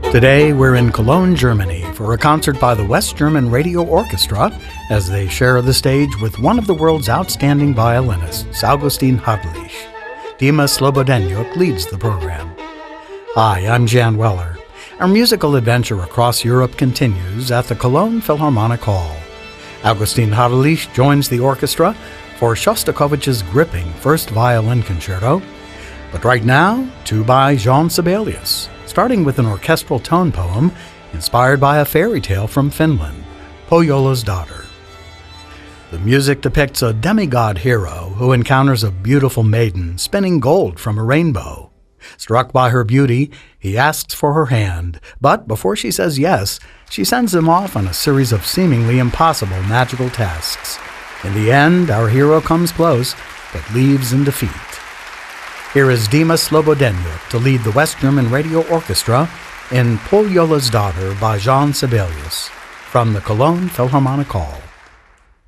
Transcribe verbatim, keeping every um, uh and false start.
Today, we're in Cologne, Germany for a concert by the West German Radio Orchestra as they share the stage with one of the world's outstanding violinists, Augustin Hartlich. Dima Slobodenjuk leads the program. Hi, I'm Jan Weller. Our musical adventure across Europe continues at the Cologne Philharmonic Hall. Augustin Hartlich joins the orchestra for Shostakovich's gripping first violin concerto. But right now, two by Jean Sibelius, starting with an orchestral tone poem inspired by a fairy tale from Finland, Pohjola's Daughter. The music depicts a demigod hero who encounters a beautiful maiden spinning gold from a rainbow. Struck by her beauty, he asks for her hand, but before she says yes, she sends him off on a series of seemingly impossible magical tasks. In the end, our hero comes close, but leaves in defeat. Here is Dima Slobodenjuk to lead the West German Radio Orchestra in Pohjola's Daughter by Jean Sibelius from the Cologne Philharmonic Hall.